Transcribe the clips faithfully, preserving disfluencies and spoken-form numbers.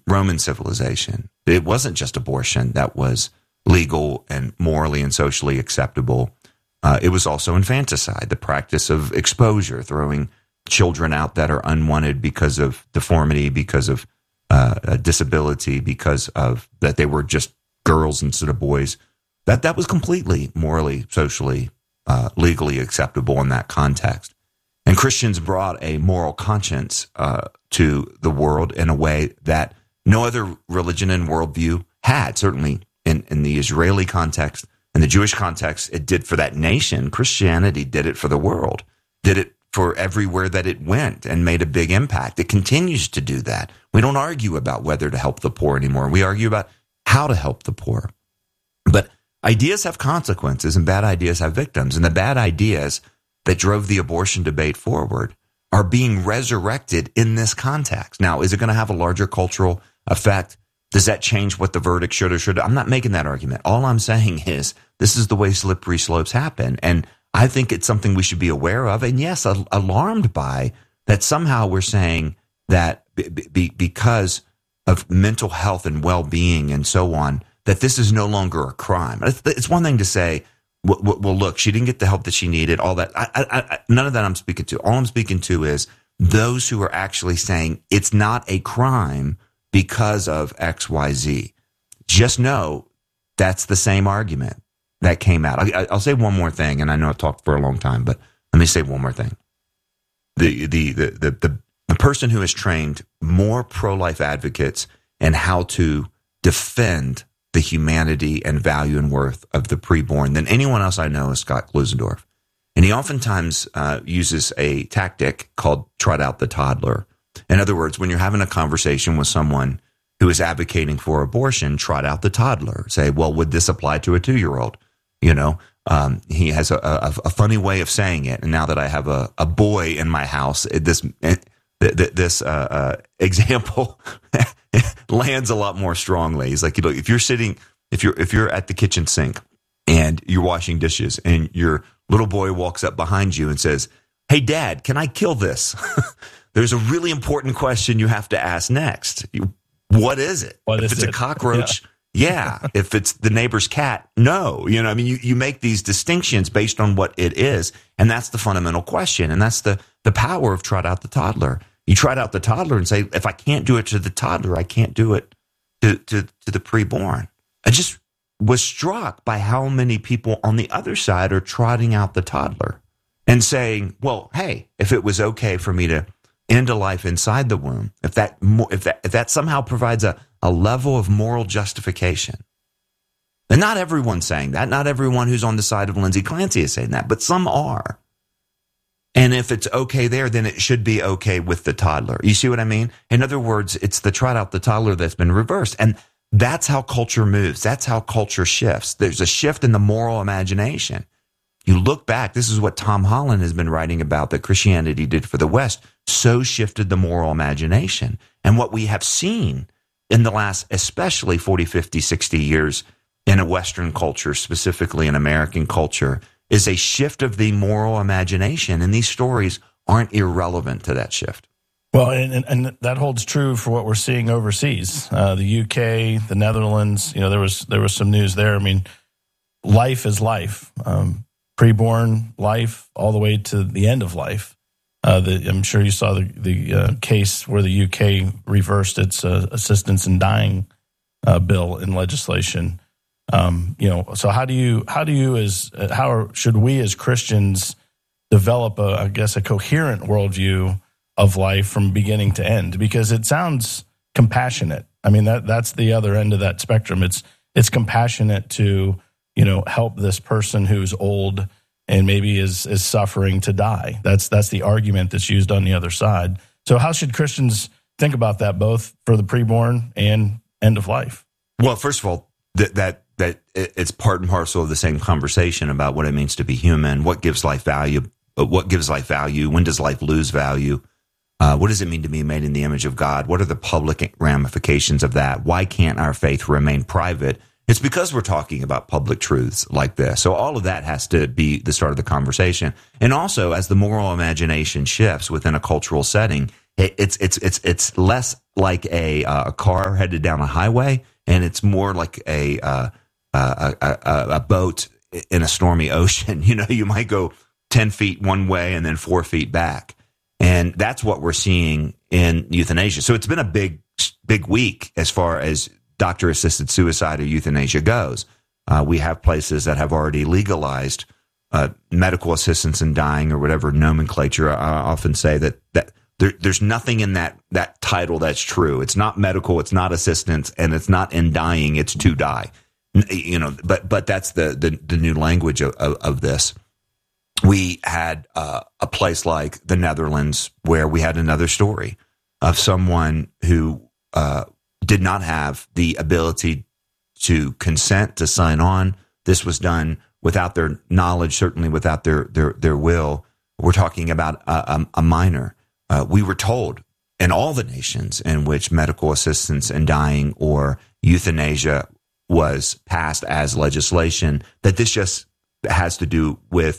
Roman civilization. It wasn't just abortion that was legal and morally and socially acceptable. Uh, it was also infanticide, the practice of exposure, throwing children out that are unwanted because of deformity, because of uh, disability, because of that they were just girls instead of boys. That that was completely morally, socially, uh, legally acceptable in that context. And Christians brought a moral conscience uh, to the world in a way that no other religion and worldview had. Certainly in, in the Israeli context, in the Jewish context, it did for that nation. Christianity did it for the world, did it for everywhere that it went, and made a big impact. It continues to do that. We don't argue about whether to help the poor anymore. We argue about how to help the poor. But ideas have consequences, and bad ideas have victims. And the bad ideas that drove the abortion debate forward are being resurrected in this context. Now, is it going to have a larger cultural effect? Does that change what the verdict should or should? I'm not making that argument. All I'm saying is this is the way slippery slopes happen. And I think it's something we should be aware of. And yes, alarmed by that somehow we're saying that be, be, because of mental health and well-being and so on, that this is no longer a crime. It's one thing to say, well, well, look, she didn't get the help that she needed, all that. I, I, I, none of that I'm speaking to. All I'm speaking to is those who are actually saying it's not a crime because of X, Y, Z. Just know that's the same argument that came out. I, I'll say one more thing, and I know I've talked for a long time, but let me say one more thing. The the the the the, the person who has trained more pro-life advocates in how to defend the humanity and value and worth of the preborn than anyone else I know is Scott Klusendorf. And he oftentimes uh, uses a tactic called trot out the toddler. In other words, when you're having a conversation with someone who is advocating for abortion, trot out the toddler. Say, well, would this apply to a two-year-old? You know, um, he has a, a, a funny way of saying it. And now that I have a, a boy in my house, this this uh, uh, example lands a lot more strongly. He's like, you know, if you're sitting, if you're if you're at the kitchen sink and you're washing dishes, and your little boy walks up behind you and says, "Hey, Dad, can I kill this?" There's a really important question you have to ask next. What is it? What if is it's it? a cockroach, yeah. yeah. If it's the neighbor's cat, no. You know, I mean, you, you make these distinctions based on what it is, and that's the fundamental question, and that's the the power of trot out the toddler. You trot out the toddler and say, if I can't do it to the toddler, I can't do it to, to, to the preborn. I just was struck by how many people on the other side are trotting out the toddler and saying, well, hey, if it was okay for me to end a life inside the womb, if that if that if that somehow provides a, a level of moral justification. And not everyone's saying that. Not everyone who's on the side of Lindsay Clancy is saying that, but some are. And if it's okay there, then it should be okay with the toddler. You see what I mean? In other words, it's the trot out the toddler that's been reversed. And that's how culture moves. That's how culture shifts. There's a shift in the moral imagination. You look back, this is what Tom Holland has been writing about that Christianity did for the West. So shifted the moral imagination. And what we have seen in the last, especially forty, fifty, sixty years in a Western culture, specifically in American culture, is a shift of the moral imagination. And these stories aren't irrelevant to that shift. Well, and, and that holds true for what we're seeing overseas. Uh, the U K, the Netherlands, you know, there was there was some news there. I mean, life is life. Um, preborn life all the way to the end of life. Uh, the, I'm sure you saw the, the uh, case where the U K reversed its uh, assistance in dying uh, bill in legislation. Um, you know, so how do you how do you as how should we as Christians develop a I guess a coherent worldview of life from beginning to end? Because it sounds compassionate. I mean, that that's the other end of that spectrum. It's it's compassionate to, you know, help this person who's old and maybe is is suffering to die. That's that's the argument that's used on the other side. So how should Christians think about that, both for the preborn and end of life? Well, first of all, that that that it's part and parcel of the same conversation about what it means to be human, what gives life value, what gives life value, when does life lose value, uh, what does it mean to be made in the image of God, what are the public ramifications of that, why can't our faith remain private? It's because we're talking about public truths like this. So all of that has to be the start of the conversation. And also, as the moral imagination shifts within a cultural setting, it, it's it's it's it's less like a, uh, a car headed down a highway, and it's more like a, uh, a, a, a boat in a stormy ocean. You know, you might go ten feet one way and then four feet back. And that's what we're seeing in euthanasia. So it's been a big, big week as far as doctor-assisted suicide or euthanasia goes. Uh, we have places that have already legalized uh, medical assistance in dying, or whatever nomenclature. I often say that that there, there's nothing in that that title that's true. It's not medical, it's not assistance, and it's not in dying. It's to die. You know, but but that's the the, the new language of, of, of this. We had uh, a place like the Netherlands where we had another story of someone who uh, did not have the ability to consent to sign on. This was done without their knowledge, certainly without their their, their will. We're talking about a, a minor. Uh, we were told in all the nations in which medical assistance in dying or euthanasia was passed as legislation that this just has to do with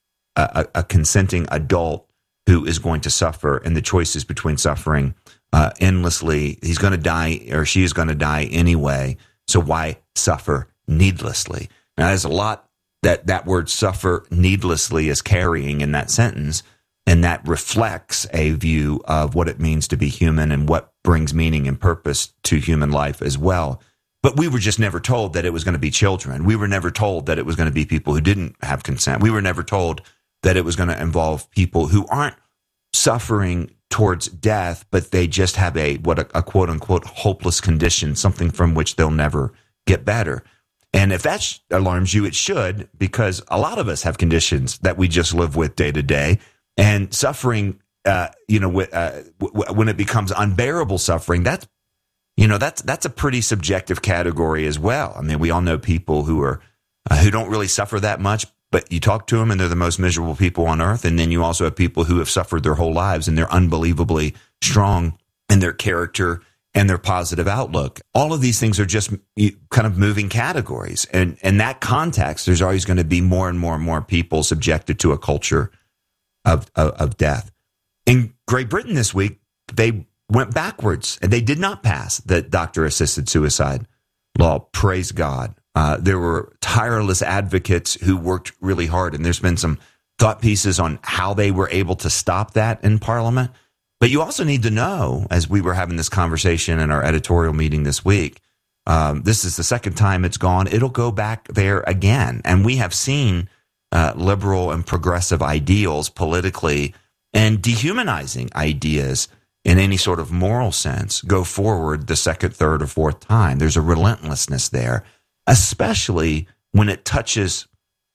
a, a consenting adult who is going to suffer, and the choices between suffering uh, endlessly. He's going to die, or she is going to die anyway. So why suffer needlessly? Now, there's a lot that that word "suffer needlessly" is carrying in that sentence, and that reflects a view of what it means to be human and what brings meaning and purpose to human life as well. But we were just never told that it was going to be children. We were never told that it was going to be people who didn't have consent. We were never told that it was going to involve people who aren't suffering towards death, but they just have a what a, a quote unquote hopeless condition, something from which they'll never get better. And if that sh- alarms you, it should, because a lot of us have conditions that we just live with day to day, and suffering, uh, you know, w- uh, w- when it becomes unbearable suffering, that's you know that's that's a pretty subjective category as well. I mean, we all know people who are uh, who don't really suffer that much, but you talk to them and they're the most miserable people on earth. And then you also have people who have suffered their whole lives and they're unbelievably strong in their character and their positive outlook. All of these things are just kind of moving categories. And in that context, there's always going to be more and more and more people subjected to a culture of, of, of death. In Great Britain this week, they went backwards and they did not pass the doctor-assisted suicide law. Praise God. Uh, there were tireless advocates who worked really hard, and there's been some thought pieces on how they were able to stop that in Parliament. But you also need to know, as we were having this conversation in our editorial meeting this week, um, this is the second time it's gone. It'll go back there again. And we have seen uh, liberal and progressive ideals politically and dehumanizing ideas in any sort of moral sense go forward the second, third, or fourth time. There's a relentlessness there, especially when it touches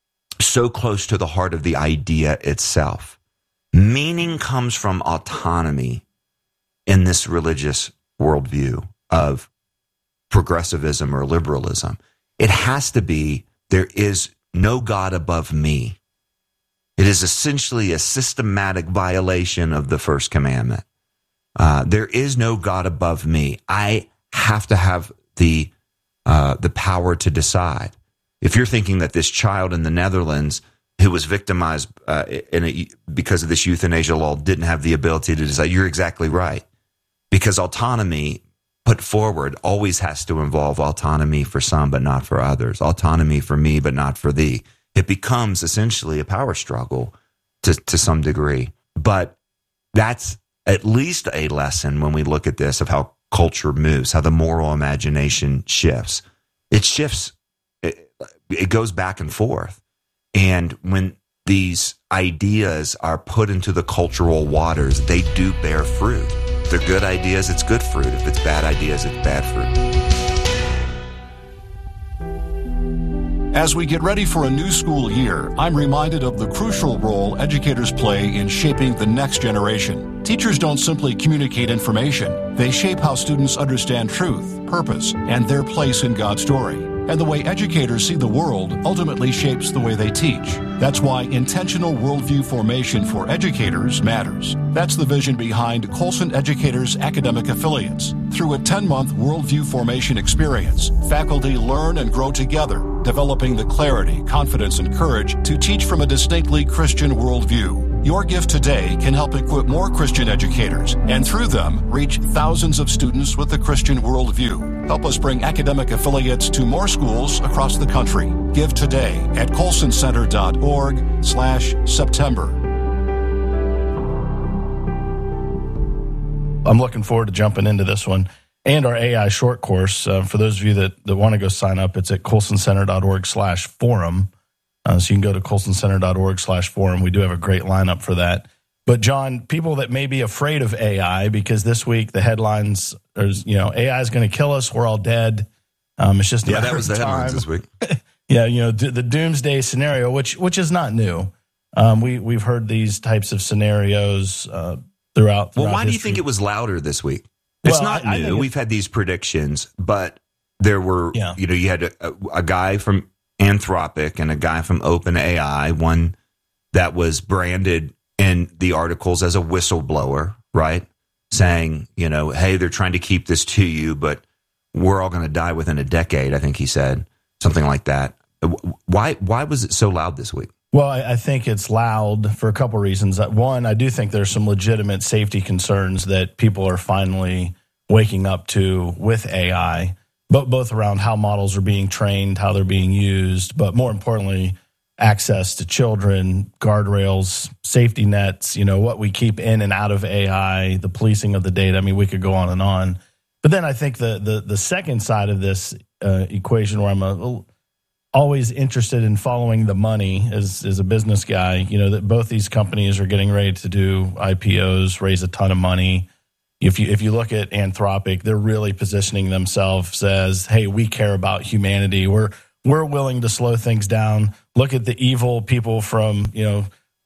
so close to the heart of the idea itself. Meaning comes from autonomy in this religious worldview of progressivism or liberalism. It has to be, there is no God above me. It is essentially a systematic violation of the first commandment. Uh, there is no God above me. I have to have the uh, the power to decide. If you're thinking that this child in the Netherlands who was victimized uh, in a, because of this euthanasia law didn't have the ability to decide, you're exactly right. Because autonomy put forward always has to involve autonomy for some but not for others. Autonomy for me but not for thee. It becomes essentially a power struggle to, to some degree. But that's at least a lesson when we look at this of how culture moves, how the moral imagination shifts. It shifts, it, it goes back and forth. And when these ideas are put into the cultural waters, they do bear fruit. If they're good ideas, it's good fruit. If it's bad ideas, it's bad fruit. As we get ready for a new school year, I'm reminded of the crucial role educators play in shaping the next generation. Teachers don't simply communicate information. They shape how students understand truth, purpose, and their place in God's story. And the way educators see the world ultimately shapes the way they teach. That's why intentional worldview formation for educators matters. That's the vision behind Colson Educators Academic Affiliates. Through a ten-month worldview formation experience, faculty learn and grow together, developing the clarity, confidence, and courage to teach from a distinctly Christian worldview. Your gift today can help equip more Christian educators and through them reach thousands of students with a Christian worldview. Help us bring academic affiliates to more schools across the country. Give today at colsoncenter.org slash September. I'm looking forward to jumping into this one and our A I short course. Uh, for those of you that, that want to go sign up, it's at colsoncenter.org slash forum. Uh, so you can go to colsoncenter.org slash forum. We do have a great lineup for that. But John, people that may be afraid of A I, because this week the headlines are, you know, A I is going to kill us. We're all dead. Um, it's just a yeah, matter that was the of headlines time. this week. Yeah, you know, the doomsday scenario, which which is not new. Um, we we've heard these types of scenarios uh, throughout, throughout. Well, why history. do you think it was louder this week? It's Well, not I- I new. think We've had these predictions, but there were, Yeah. you know, you had a, a, a guy from Anthropic and a guy from OpenAI, one that was branded in the articles as a whistleblower, right? Saying, you know, hey, they're trying to keep this to you, but we're all going to die within a decade, I think he said, something like that. Why why was it so loud this week? Well, I, I think it's loud for a couple of reasons. One, I do think there's some legitimate safety concerns that people are finally waking up to with A I, but both around how models are being trained, how they're being used, but more importantly, access to children, guardrails, safety nets, you know, what we keep in and out of A I, the policing of the data. I mean, we could go on and on. But then I think the the, the second side of this uh, equation, where I'm a, always interested in following the money as, as a business guy, you know, that both these companies are getting ready to do I P Os, raise a ton of money. If you if you look at Anthropic, they're really positioning themselves as, hey, we care about humanity. We're we're willing to slow things down. Look at the evil people from, you know,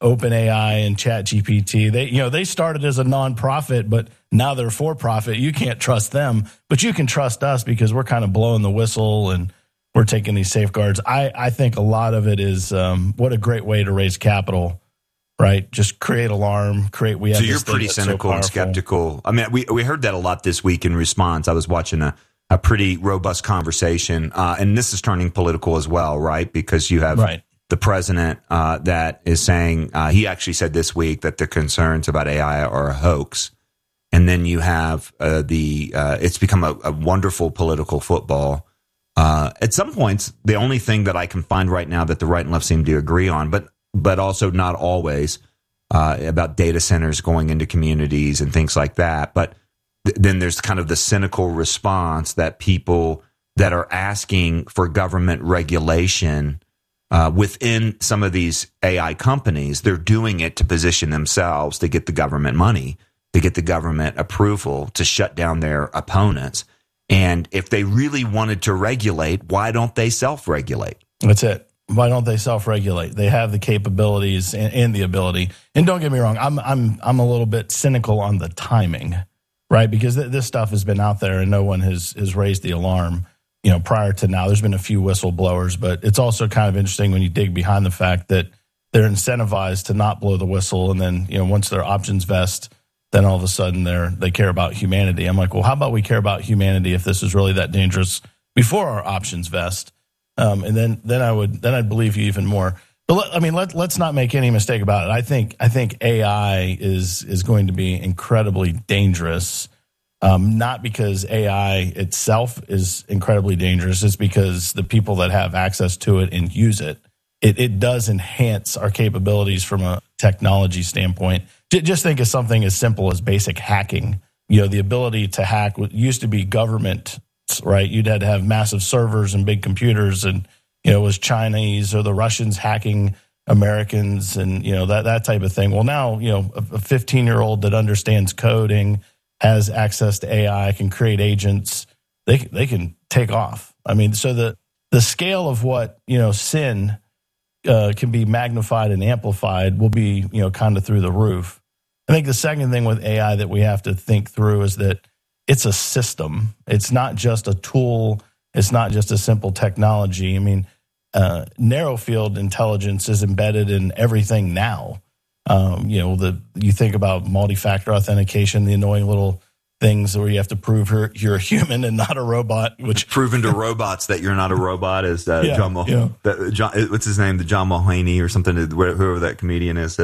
OpenAI and ChatGPT. They, you know, they started as a nonprofit, but now they're for profit. You can't trust them, but you can trust us because we're kind of blowing the whistle and we're taking these safeguards. I, I think a lot of it is um, what a great way to raise capital, right? Just create alarm, create. We have So this you're thing pretty that's so cynical and powerful. skeptical. I mean, we we heard that a lot this week in response. I was watching a, a pretty robust conversation, uh, and this is turning political as well, right? Because you have Right. the president uh, that is saying, uh, he actually said this week that the concerns about A I are a hoax. And then you have uh, the, uh, it's become a, a wonderful political football. Uh, at some points, the only thing that I can find right now that the right and left seem to agree on, but but also not always, uh, about data centers going into communities and things like that. But th- then there's kind of the cynical response that people that are asking for government regulation uh, within some of these A I companies, they're doing it to position themselves to get the government money, to get the government approval, to shut down their opponents. And if they really wanted to regulate, why don't they self-regulate? That's it. Why don't they self-regulate? They have the capabilities and, and the ability. And don't get me wrong, I'm I'm I'm a little bit cynical on the timing, right? Because th- this stuff has been out there and no one has has raised the alarm, you know, prior to now. There's been a few whistleblowers, but it's also kind of interesting when you dig behind the fact that they're incentivized to not blow the whistle, and then, you know, once their options vest, then all of a sudden they're they care about humanity. I'm like, well, how about we care about humanity if this is really that dangerous before our options vest? Um, and then, then I would, then I'd believe you even more. But let, I mean, let, let's not make any mistake about it. I think, I think A I is, is going to be incredibly dangerous. Um, not because A I itself is incredibly dangerous. It's because the people that have access to it and use it, it, it does enhance our capabilities from a technology standpoint. J- just think of something as simple as basic hacking. You know, the ability to hack used to be government, right? You'd had to have massive servers and big computers, and, you know, it was Chinese or the Russians hacking Americans and, you know, that, that type of thing. Well, now, you know, a fifteen-year-old that understands coding, has access to A I, can create agents, they, they can take off. I mean, so the, the scale of what, you know, sin uh, can be magnified and amplified will be, you know, kind of through the roof. I think the second thing with A I that we have to think through is that it's a system. It's not just a tool. It's not just a simple technology. I mean, uh, narrow field intelligence is embedded in everything now. Um, you know, the you think about multi-factor authentication, the annoying little things where you have to prove you're, you're a human and not a robot. Which Proven to robots that you're not a robot, as uh, Yeah, John, Mul- yeah. that, John, what's his name, the John Mulvaney or something, whoever that comedian is, said.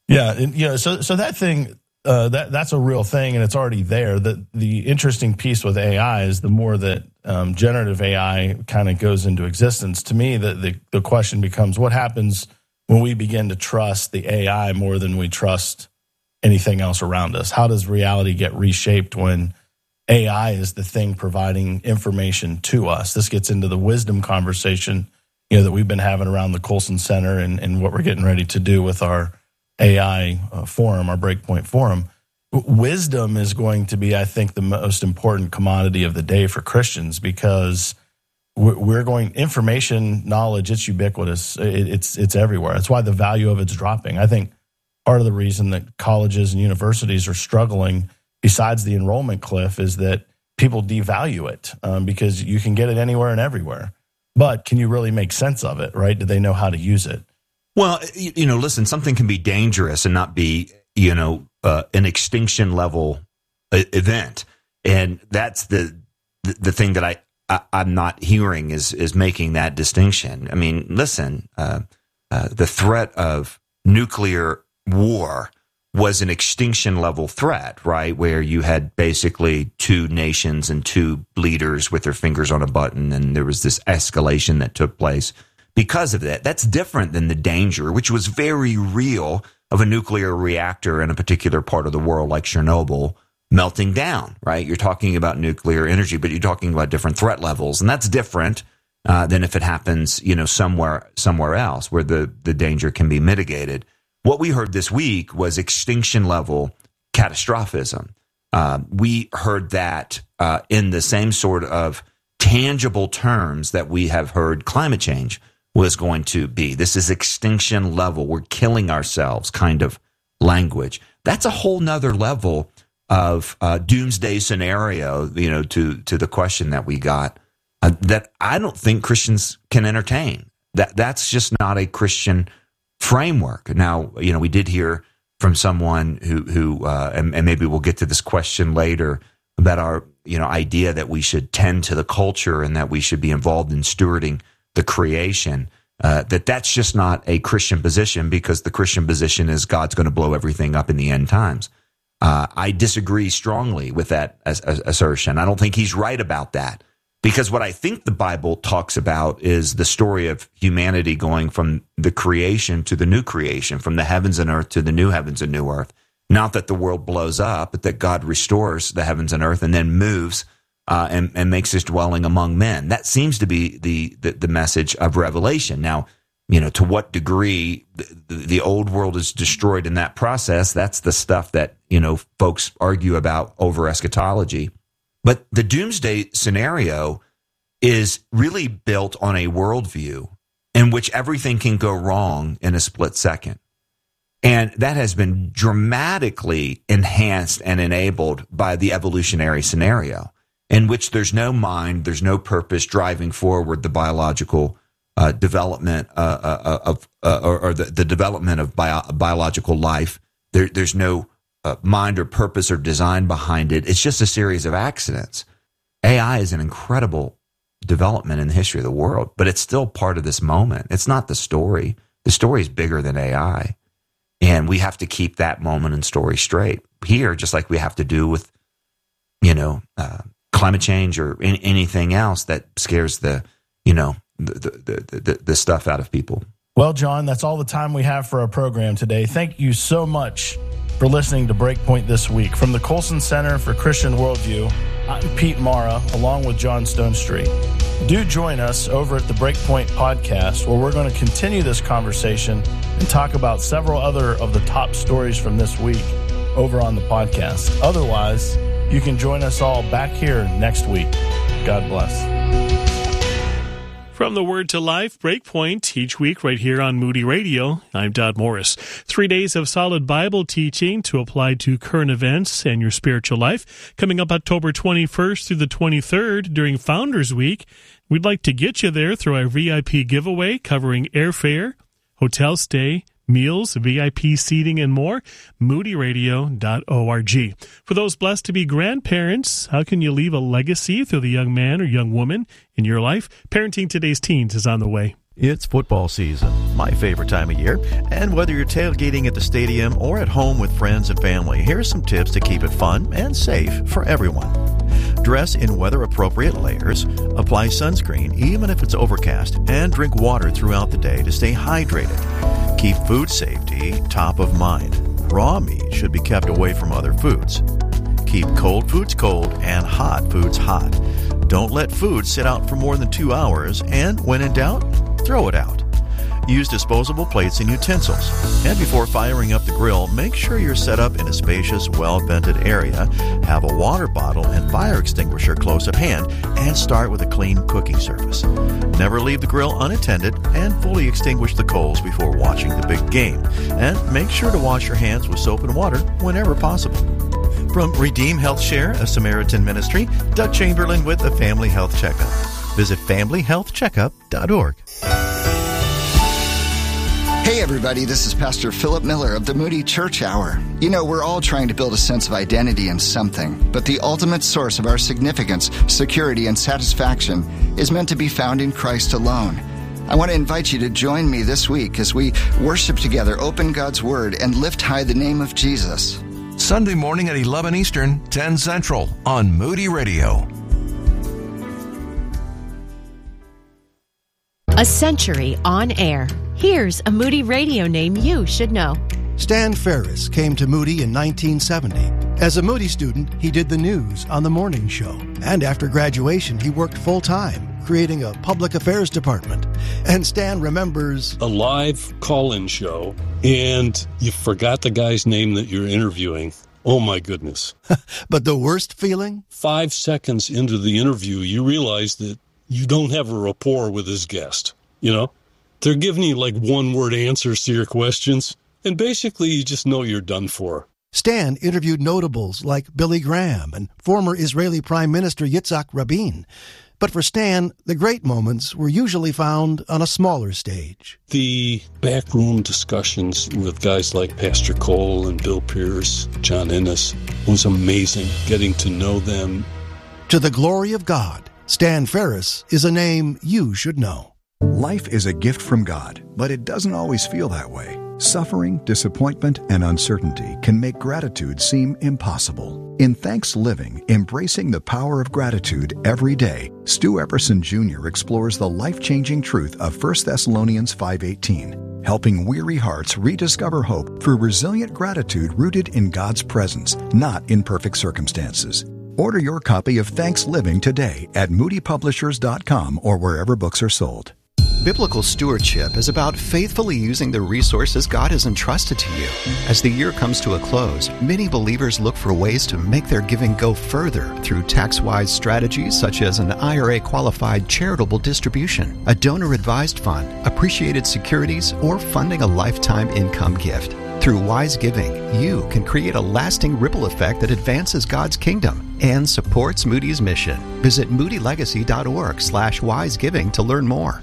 Yeah, and, you know, so so that thing, uh, that that's a real thing, and it's already there. The the interesting piece with A I is the more that um, generative A I kind of goes into existence. To me, the, the the question becomes, what happens when we begin to trust the A I more than we trust anything else around us? How does reality get reshaped when A I is the thing providing information to us? This gets into the wisdom conversation, you know, that we've been having around the Colson Center and, and what we're getting ready to do with our A I uh, forum, our Breakpoint forum. Wisdom is going to be, I think, the most important commodity of the day for Christians, because we're going, information, knowledge, it's ubiquitous. It, it's it's everywhere. That's why the value of it's dropping. I think part of the reason that colleges and universities are struggling, besides the enrollment cliff, is that people devalue it um, because you can get it anywhere and everywhere. But can you really make sense of it, right? Do they know how to use it? Well, you know, listen, something can be dangerous and not be, you know, uh, an extinction level event. And that's the the thing that I, I, I'm not hearing is is making that distinction. I mean, listen, uh, uh, the threat of nuclear war was an extinction level threat, right? Where you had basically two nations and two leaders with their fingers on a button, and there was this escalation that took place because of that. That's different than the danger, which was very real, of a nuclear reactor in a particular part of the world like Chernobyl melting down, right? You're talking about nuclear energy, but you're talking about different threat levels, and that's different uh, than if it happens, you know, somewhere somewhere else where the, the danger can be mitigated. What we heard this week was extinction level catastrophism. Uh, we heard that uh, in the same sort of tangible terms that we have heard climate change was going to be. This is extinction level. We're killing ourselves kind of language. That's a whole nother level of uh, doomsday scenario, you know, to, to the question that we got uh, that I don't think Christians can entertain. That That's just not a Christian framework. Now, you know, we did hear from someone who, who uh, and, and maybe we'll get to this question later, about our, you know, idea that we should tend to the culture and that we should be involved in stewarding the creation, uh, that that's just not a Christian position, because the Christian position is God's going to blow everything up in the end times. Uh, I disagree strongly with that as, as assertion. I don't think he's right about that, because what I think the Bible talks about is the story of humanity going from the creation to the new creation, from the heavens and earth to the new heavens and new earth. Not that the world blows up, but that God restores the heavens and earth and then moves Uh, and, and makes his dwelling among men. That seems to be the, the, the message of Revelation. Now, you know, to what degree the, the old world is destroyed in that process, that's the stuff that, you know, folks argue about over eschatology. But the doomsday scenario is really built on a worldview in which everything can go wrong in a split second. And that has been dramatically enhanced and enabled by the evolutionary scenario, in which there's no mind, there's no purpose driving forward the biological uh, development uh, uh, of, uh, or, or the, the development of bio, biological life. There, there's no uh, mind or purpose or design behind it. It's just a series of accidents. A I is an incredible development in the history of the world, but it's still part of this moment. It's not the story. The story is bigger than A I, and we have to keep that moment and story straight here, just like we have to do with, you know, uh, climate change or in, anything else that scares the, you know, the, the, the, the stuff out of people. Well, John, that's all the time we have for our program today. Thank you so much for listening to Breakpoint this week. From the Colson Center for Christian Worldview, I'm Pete Mara, along with John Stonestreet. Do join us over at the Breakpoint podcast, where we're going to continue this conversation and talk about several other of the top stories from this week over on the podcast. Otherwise, you can join us all back here next week. God bless. From the Word to Life, Breakpoint, each week right here on Moody Radio, I'm Dodd Morris. Three days of solid Bible teaching to apply to current events and your spiritual life. Coming up October twenty-first through the twenty-third during Founders Week. We'd like to get you there through our V I P giveaway covering airfare, hotel stay, meals, V I P seating, and more. moody radio dot org. For those blessed to be grandparents, how can you leave a legacy through the young man or young woman in your life? Parenting Today's Teens is on the way. It's football season, my favorite time of year, and whether you're tailgating at the stadium or at home with friends and family, here's some tips to keep it fun and safe for everyone. Dress in weather-appropriate layers, apply sunscreen even if it's overcast, and drink water throughout the day to stay hydrated. Keep food safety top of mind. Raw meat should be kept away from other foods. Keep cold foods cold and hot foods hot. Don't let food sit out for more than two hours, and when in doubt, throw it out. Use disposable plates and utensils. And before firing up the grill, make sure you're set up in a spacious, well-vented area. Have a water bottle and fire extinguisher close at hand, and start with a clean cooking surface. Never leave the grill unattended, and fully extinguish the coals before watching the big game. And make sure to wash your hands with soap and water whenever possible. From Redeem Health Share, a Samaritan ministry, Doug Chamberlain with the Family Health Checkup. Visit family health checkup dot org. Hey everybody, this is Pastor Philip Miller of the Moody Church Hour. You know, we're all trying to build a sense of identity in something, but the ultimate source of our significance, security, and satisfaction is meant to be found in Christ alone. I want to invite you to join me this week as we worship together, open God's Word, and lift high the name of Jesus. Sunday morning at eleven Eastern, ten Central on Moody Radio. A century on air. Here's a Moody Radio name you should know. Stan Ferris came to Moody in nineteen seventy. As a Moody student, he did the news on the morning show. And after graduation, he worked full-time, creating a public affairs department. And Stan remembers a live call-in show, and you forgot the guy's name that you're interviewing. Oh, my goodness. But the worst feeling? Five seconds into the interview, you realize that you don't have a rapport with his guest. You know, they're giving you like one-word answers to your questions, and basically you just know you're done for. Stan interviewed notables like Billy Graham and former Israeli Prime Minister Yitzhak Rabin. But for Stan, the great moments were usually found on a smaller stage. The backroom discussions with guys like Pastor Cole and Bill Pierce, John Ennis, was amazing, getting to know them. To the glory of God, Stan Ferris is a name you should know. Life is a gift from God, but it doesn't always feel that way. Suffering, disappointment, and uncertainty can make gratitude seem impossible. In Thanks Living, Embracing the Power of Gratitude Every Day, Stu Epperson Junior explores the life-changing truth of First Thessalonians five eighteen, helping weary hearts rediscover hope through resilient gratitude rooted in God's presence, not in perfect circumstances. Order your copy of Thanks Living today at moody publishers dot com or wherever books are sold. Biblical stewardship is about faithfully using the resources God has entrusted to you. As the year comes to a close, many believers look for ways to make their giving go further through tax-wise strategies such as an I R A-qualified charitable distribution, a donor-advised fund, appreciated securities, or funding a lifetime income gift. Through wise giving, you can create a lasting ripple effect that advances God's kingdom and supports Moody's mission. Visit moody legacy dot org slash wise giving to learn more.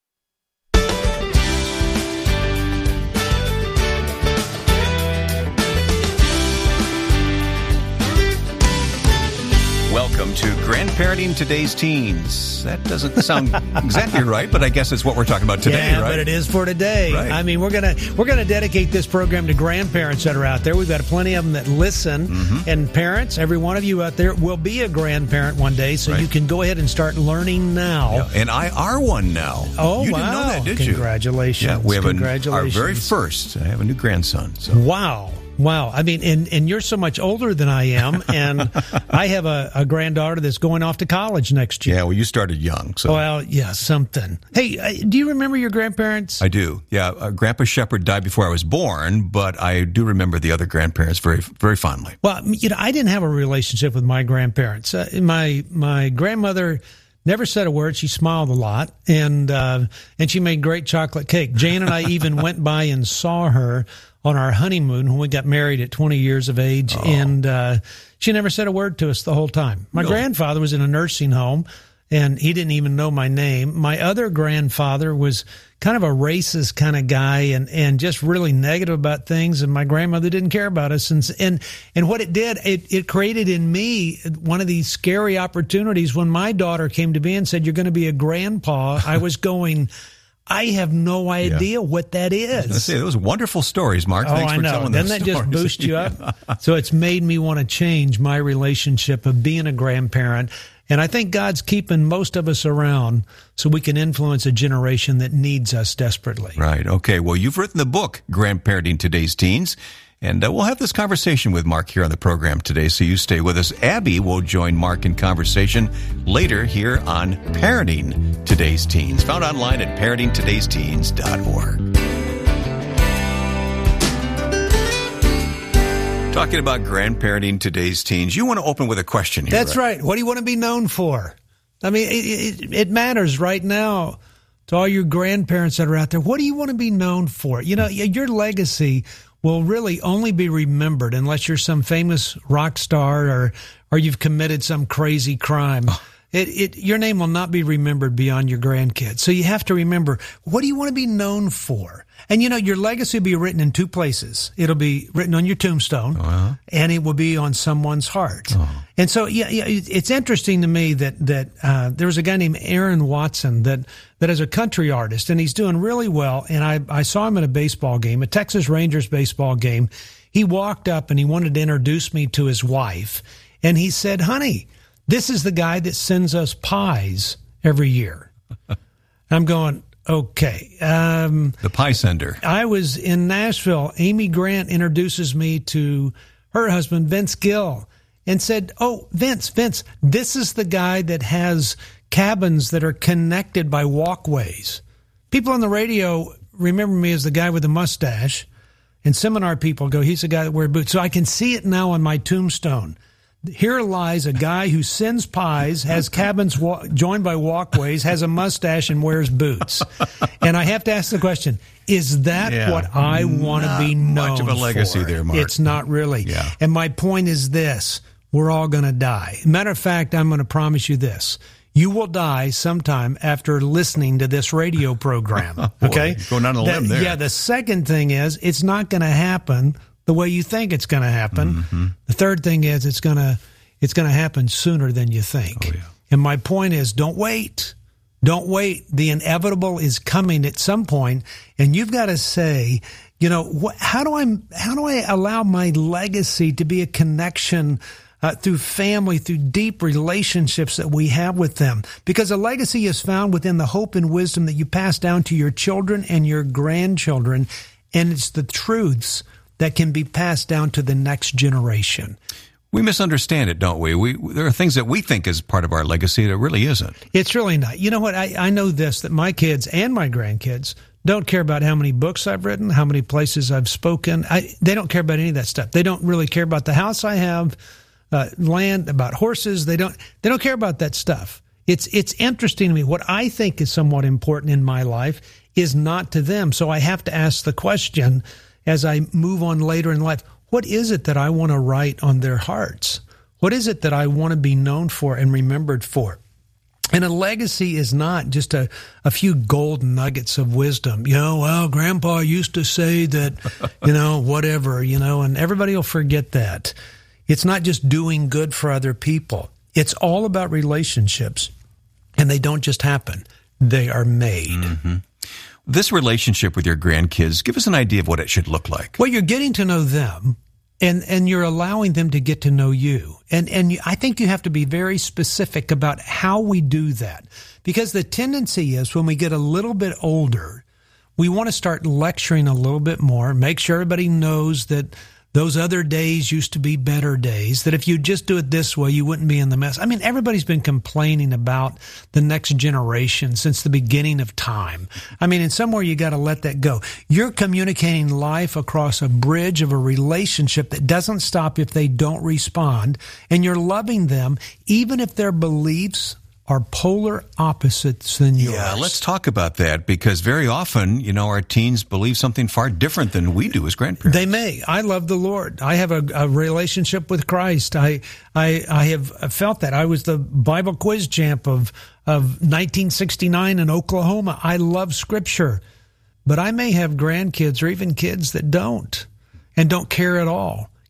Welcome to Grandparenting Today's Teens. That doesn't sound exactly right, but I guess it's what we're talking about today, yeah, right? But it is for today. Right. I mean, we're gonna we're gonna dedicate this program to grandparents that are out there. We've got plenty of them that listen, mm-hmm. and parents. Every one of you out there will be a grandparent one day, so right. you can go ahead and start learning now. Yeah, and I are one now. Oh, you wow! didn't know that, did you? Congratulations! Yeah, we have Congratulations. A, our very first. I have a new grandson. So. Wow. Wow. I mean, and, and you're so much older than I am, and I have a, a granddaughter that's going off to college next year. Yeah, well, you started young. So. Well, yeah, something. Hey, uh, do you remember your grandparents? I do. Yeah, uh, Grandpa Shepherd died before I was born, but I do remember the other grandparents very, very fondly. Well, you know, I didn't have a relationship with my grandparents. Uh, my my grandmother never said a word. She smiled a lot, and uh, and she made great chocolate cake. Jan and I even went by and saw her on our honeymoon when we got married at twenty years of age, oh. and uh, she never said a word to us the whole time. My really? grandfather was in a nursing home, and he didn't even know my name. My other grandfather was kind of a racist kind of guy and, and just really negative about things, and my grandmother didn't care about us. And and, and what it did, it, it created in me one of these scary opportunities. When my daughter came to me and said, "You're going to be a grandpa," I was going... I have no idea Yeah. what that is. I was gonna say, those wonderful stories, Mark. Oh, Thanks I for know. telling Doesn't those that just stories. boost you Yeah. up? So it's made me want to change my relationship of being a grandparent. And I think God's keeping most of us around so we can influence a generation that needs us desperately. Right. Okay. Well, you've written the book, Grandparenting Today's Teens. And uh, we'll have this conversation with Mark here on the program today, so you stay with us. Abby will join Mark in conversation later here on Parenting Today's Teens, found online at parenting todays teens dot org. Talking about grandparenting today's teens, you want to open with a question here. That's right. What do you want to be known for? I mean, it, it, it matters right now to all your grandparents that are out there. What do you want to be known for? You know, your legacy will really only be remembered unless you're some famous rock star or or you've committed some crazy crime. Oh. It, it your name will not be remembered beyond your grandkids. So you have to remember, what do you want to be known for? And you know, your legacy will be written in two places. It'll be written on your tombstone, uh-huh. and it will be on someone's heart. Uh-huh. And so, yeah, yeah, it's interesting to me that that uh, there was a guy named Aaron Watson that that is a country artist, and he's doing really well. And I I saw him at a baseball game, a Texas Rangers baseball game. He walked up and he wanted to introduce me to his wife, and he said, "Honey, this is the guy that sends us pies every year." I'm going, okay. Um, the pie sender. I was in Nashville. Amy Grant introduces me to her husband, Vince Gill, and said, oh, Vince, Vince, this is the guy that has cabins that are connected by walkways. People on the radio remember me as the guy with the mustache, and seminar people go, he's the guy that wears boots. So I can see it now on my tombstone. Here lies a guy who sends pies, has cabins wa- joined by walkways, has a mustache, and wears boots. And I have to ask the question, is that yeah, what I want to be known for? Much of a legacy for? there, Mark. It's not really. Yeah. And my point is this, we're all going to die. Matter of fact, I'm going to promise you this. You will die sometime after listening to this radio program. Okay? Boy, going on a limb there. Yeah, the second thing is, it's not going to happen the way you think it's going to happen. Mm-hmm. The third thing is it's going to it's going to happen sooner than you think. Oh, yeah. And my point is, don't wait. Don't wait. The inevitable is coming at some point, and you've got to say, you know, what, how do I how do I allow my legacy to be a connection uh, through family, through deep relationships that we have with them? Because a legacy is found within the hope and wisdom that you pass down to your children and your grandchildren, and it's the truths that can be passed down to the next generation. We misunderstand it, don't we? We there are things that we think is part of our legacy that really isn't. It's really not. You know what? I, I know this, that my kids and my grandkids don't care about how many books I've written, how many places I've spoken. I, they don't care about any of that stuff. They don't really care about the house I have, uh, land, about horses. They don't. They don't care about that stuff. It's it's interesting to me. What I think is somewhat important in my life is not to them. So I have to ask the question, as I move on later in life, what is it that I want to write on their hearts? What is it that I want to be known for and remembered for? And a legacy is not just a, a few gold nuggets of wisdom. You know, well, Grandpa used to say that, you know, whatever, you know, and everybody will forget that. It's not just doing good for other people. It's all about relationships, and they don't just happen. They are made. Mm-hmm. This relationship with your grandkids, give us an idea of what it should look like. Well, you're getting to know them, and, and you're allowing them to get to know you. And, and you, I think you have to be very specific about how we do that. Because the tendency is when we get a little bit older, we want to start lecturing a little bit more, make sure everybody knows that those other days used to be better days, that if you just do it this way, you wouldn't be in the mess. I mean, everybody's been complaining about the next generation since the beginning of time. I mean, in somewhere you got to let that go. You're communicating life across a bridge of a relationship that doesn't stop if they don't respond, and you're loving them even if their beliefs are polar opposites than yours. Yeah, let's talk about that, because very often, you know, our teens believe something far different than we do as grandparents. They may. I love the Lord. I have a, a relationship with Christ. I, I, I have felt that. I was the Bible quiz champ of, of nineteen sixty-nine in Oklahoma. I love Scripture, but I may have grandkids or even kids that don't and don't care at all.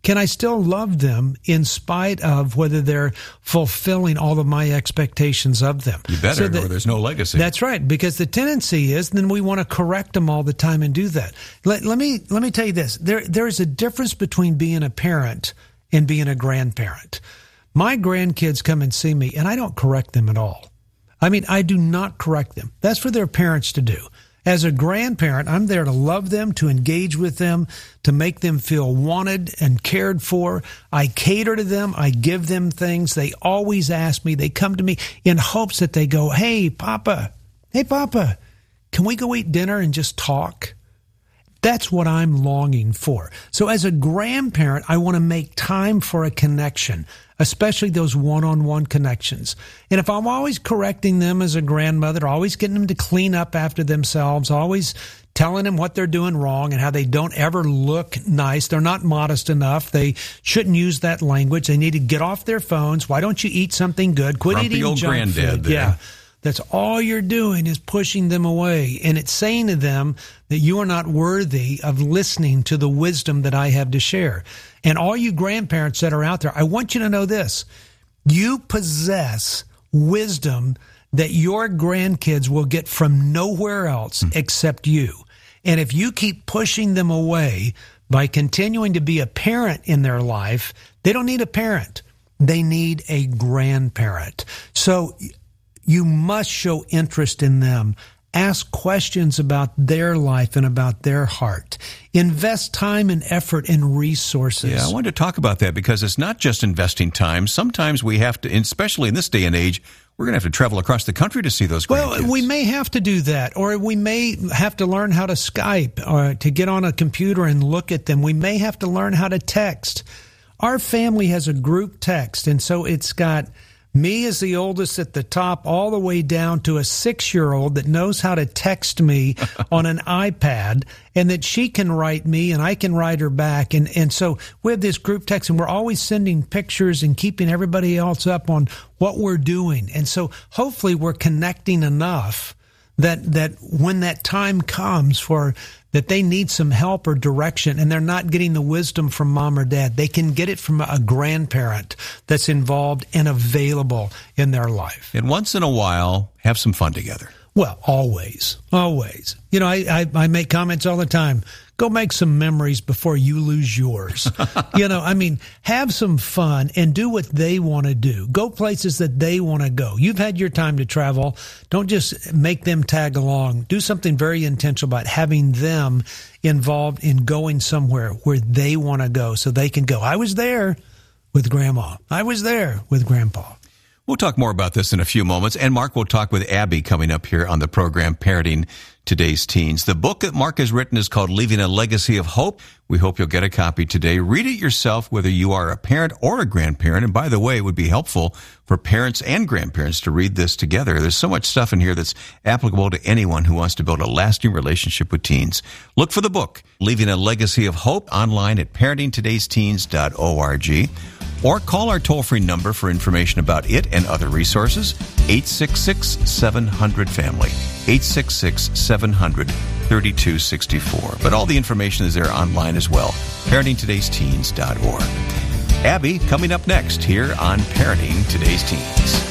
can I still love them in spite of whether they're fulfilling all of my expectations of them? You better, so that, or there's no legacy. That's right, because the tendency is then we want to correct them all the time and do that. Let, let me let me tell you this. There There is a difference between being a parent and being a grandparent. My grandkids come and see me, and I don't correct them at all. I mean, I do not correct them. That's for their parents to do. As a grandparent, I'm there to love them, to engage with them, to make them feel wanted and cared for. I cater to them. I give them things. They always ask me. They come to me in hopes that they go, hey, Papa, hey, Papa, can we go eat dinner and just talk? That's what I'm longing for. So as a grandparent, I want to make time for a connection, especially those one-on-one connections. And if I'm always correcting them as a grandmother, always getting them to clean up after themselves, always telling them what they're doing wrong and how they don't ever look nice, they're not modest enough, they shouldn't use that language, they need to get off their phones, why don't you eat something good, quit Grumpy eating old junk granddad food. there. Yeah. That's all you're doing is pushing them away. And it's saying to them that you are not worthy of listening to the wisdom that I have to share. And all you grandparents that are out there, I want you to know this. You possess wisdom that your grandkids will get from nowhere else mm. except you. And if you keep pushing them away by continuing to be a parent in their life, they don't need a parent. They need a grandparent. So you must show interest in them. Ask questions about their life and about their heart. Invest time and effort and resources. Yeah, I wanted to talk about that because it's not just investing time. Sometimes we have to, especially in this day and age, we're going to have to travel across the country to see those grandkids. Well, we may have to do that, or we may have to learn how to Skype or to get on a computer and look at them. We may have to learn how to text. Our family has a group text, and so it's got me as the oldest at the top, all the way down to a six-year-old that knows how to text me on an iPad, and that she can write me and I can write her back. And, and so we have this group text, and we're always sending pictures and keeping everybody else up on what we're doing. And so hopefully we're connecting enough that that when that time comes for that they need some help or direction and they're not getting the wisdom from mom or dad, they can get it from a grandparent that's involved and available in their life. And once in a while, have some fun together. Well, always, always. You know, I, I, I make comments all the time. Go make some memories before you lose yours. You know, I mean, have some fun and do what they want to do. Go places that they want to go. You've had your time to travel. Don't just make them tag along. Do something very intentional about having them involved in going somewhere where they want to go so they can go. I was there with Grandma. I was there with Grandpa. We'll talk more about this in a few moments. And Mark will talk with Abby coming up here on the program, Parenting Today's Teens. The book that Mark has written is called Leaving a Legacy of Hope. We hope you'll get a copy today. Read it yourself, whether you are a parent or a grandparent. And by the way, it would be helpful for parents and grandparents to read this together. There's so much stuff in here that's applicable to anyone who wants to build a lasting relationship with teens. Look for the book, Leaving a Legacy of Hope, online at parenting today's teens dot org. Or call our toll-free number for information about it and other resources, eight six six, seven hundred, family, eight six six, seven hundred, thirty-two sixty-four. But all the information is there online as well, parenting today's teens dot org. Abby coming up next here on Parenting Today's Teens.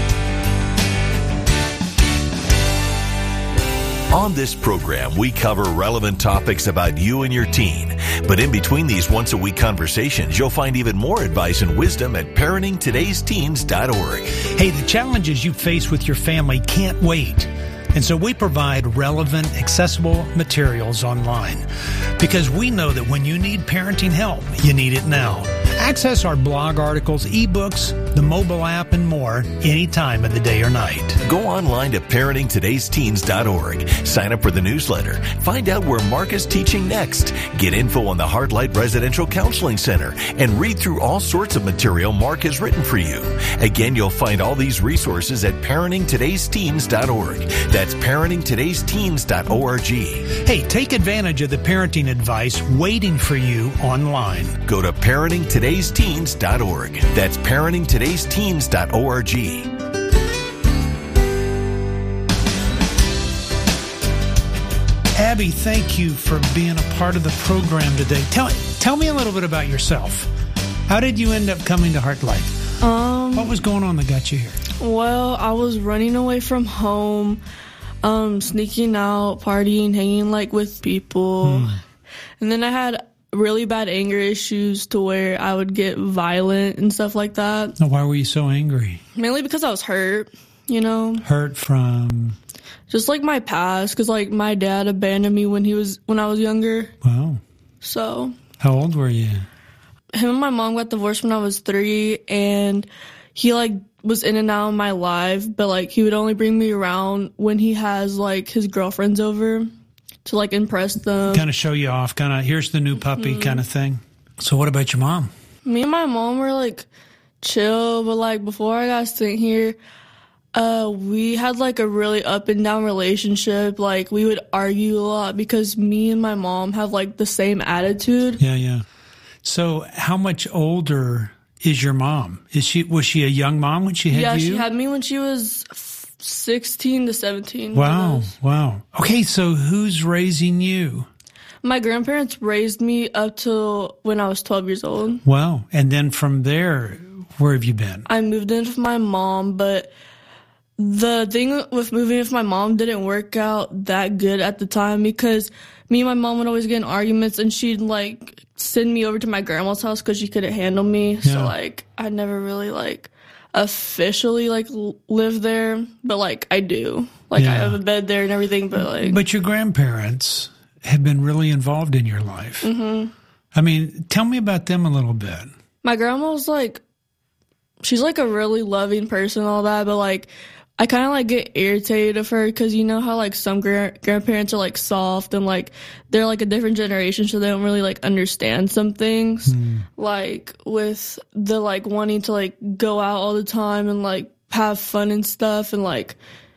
On this program, we cover relevant topics about you and your teen. But in between these once-a-week conversations, you'll find even more advice and wisdom at parenting today's teens dot org. Hey, the challenges you face with your family can't wait. And so we provide relevant, accessible materials online because we know that when you need parenting help, you need it now. Access our blog articles, ebooks, the mobile app, and more any time of the day or night. Go online to parenting today's teens dot org. Sign up for the newsletter. Find out where Mark is teaching next. Get info on the Heartlight Residential Counseling Center and read through all sorts of material Mark has written for you. Again, you'll find all these resources at parenting today's teens dot org. That's parenting today's teens dot org. Hey, take advantage of the parenting advice waiting for you online. Go to parenting today's teens dot org. That's parenting today's teens dot org. Abby, thank you for being a part of the program today. Tell, tell tell me a little bit about yourself. How did you end up coming to Heartlight? Um, what was going on that got you here? Well, I was running away from home, um, sneaking out, partying, hanging like with people. Hmm. And then I had really bad anger issues to where I would get violent and stuff like that. Now, why were you so angry? Mainly because I was hurt, you know. Hurt from? Just like my past, because like my dad abandoned me when he was when I was younger. Wow. So. How old were you? Him and my mom got divorced when I was three, and he like was in and out of my life, but like he would only bring me around when he has like his girlfriends over to like impress them. Kind of show you off, kind of here's the new puppy mm-hmm. kind of thing. So what about your mom? Me and my mom were like chill, but like before I got sent here, uh, we had like a really up and down relationship. Like we would argue a lot because me and my mom have like the same attitude. Yeah, yeah. So how much older is your mom? Is she was she a young mom when she had yeah, you? Yeah, she had me when she was sixteen to seventeen. Wow, wow. Okay, so who's raising you? My grandparents raised me up till when I was twelve years old. Wow. And then from there, where have you been? I moved in with my mom, but the thing with moving with my mom didn't work out that good at the time because me and my mom would always get in arguments, and she'd like send me over to my grandma's house because she couldn't handle me. Yeah. So like I never really like officially like live there, but like I do. Like yeah. I have a bed there and everything, but like. But your grandparents have been really involved in your life. Mm-hmm. I mean, tell me about them a little bit. My grandma was like, she's like a really loving person, all that, but like. I kind of, like, get irritated of her because you know how, like, some gra- grandparents are, like, soft and, like, they're, like, a different generation, so they don't really, like, understand some things. Mm. Like, with the, like, wanting to, like, go out all the time and, like, have fun and stuff and, like,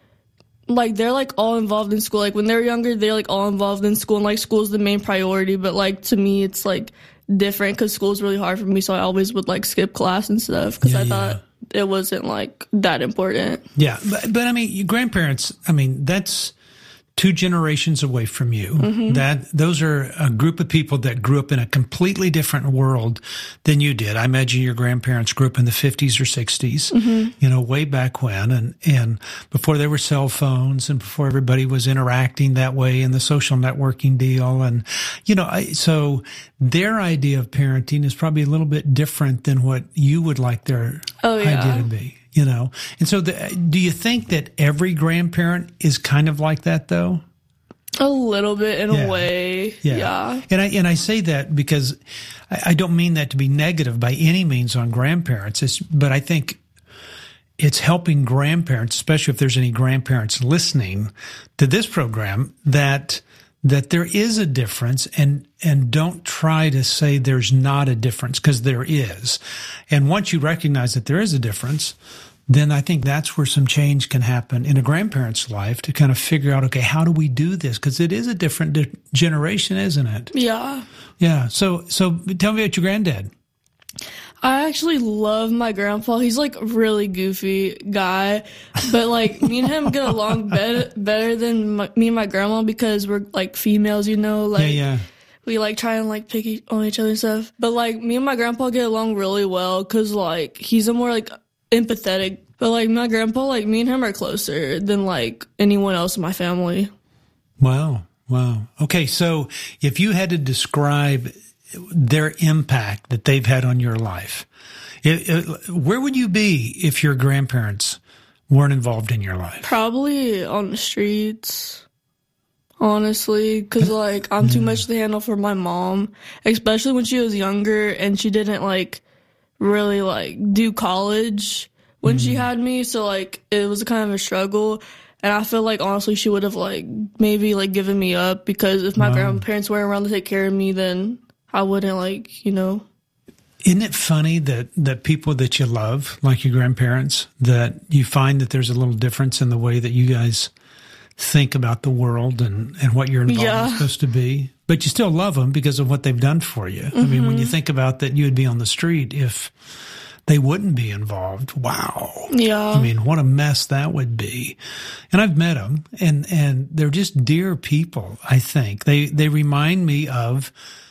like, they're, like, all involved in school. Like, when they're younger, they're, like, all involved in school, and, like, school's the main priority. But, like, to me, it's, like, different because school's really hard for me, so I always would, like, skip class and stuff because yeah, I thought... Yeah. It wasn't like that important. Yeah. But, but I mean, your grandparents, I mean, that's two generations away from you. Mm-hmm. That those are a group of people that grew up in a completely different world than you did. I imagine your grandparents grew up in the fifties or sixties, mm-hmm. you know, way back when, and, and before there were cell phones and before everybody was interacting that way and the social networking deal. And, you know, I, so their idea of parenting is probably a little bit different than what you would like their oh, yeah. idea to be. You know, and so the, do you think that every grandparent is kind of like that, though? A little bit, in yeah. a way, yeah. yeah. And I and I say that because I, I don't mean that to be negative by any means on grandparents. It's, but I think it's helping grandparents, especially if there's any grandparents listening to this program, that that there is a difference, and and don't try to say there's not a difference, because there is. And once you recognize that there is a difference, then I think that's where some change can happen in a grandparent's life to kind of figure out, okay, how do we do this? Because it is a different di- generation, isn't it? Yeah. Yeah. So so tell me about your granddad. I actually love my grandpa. He's like a really goofy guy, but like me and him get along better better than my, me and my grandma because we're like females, you know. Like yeah, yeah. we like try and like pick e- on each other and stuff. But like me and my grandpa get along really well because like he's a more like empathetic. But like my grandpa, like me and him are closer than like anyone else in my family. Wow, wow. Okay, so if you had to describe their impact that they've had on your life, it, it, where would you be if your grandparents weren't involved in your life? Probably on the streets, honestly, because like I'm too much to handle for my mom, especially when she was younger and she didn't like really like do college when mm. she had me, so like it was kind of a struggle. And I feel like honestly she would have like maybe like given me up, because if my wow. grandparents weren't around to take care of me, then I wouldn't, like, you know. Isn't it funny that, that people that you love, like your grandparents, that you find that there's a little difference in the way that you guys think about the world and, and what your involvement yeah. is supposed to be? But you still love them because of what they've done for you. Mm-hmm. I mean, when you think about that you would be on the street if they wouldn't be involved. Wow. Yeah. I mean, what a mess that would be. And I've met them, and, and they're just dear people, I think. They, they remind me of